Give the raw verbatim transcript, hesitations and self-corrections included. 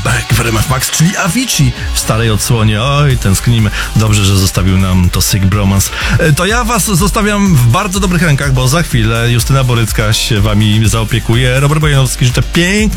Back w R M F Max, czyli Avicii w starej odsłonie. Oj, tęsknimy. Dobrze, że zostawił nam to Sick Bromance. To ja was zostawiam w bardzo dobrych rękach, bo za chwilę Justyna Borycka się wami zaopiekuje. Robert Bojanowski, życzę pięknie